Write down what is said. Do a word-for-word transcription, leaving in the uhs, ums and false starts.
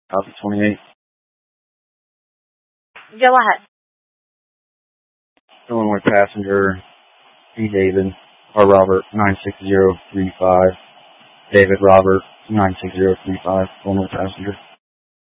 Copy twenty-eight. Go ahead. Illinois passenger, P. David, or Robert, nine six zero three five. David Robert, nine six zero three five. Illinois passenger.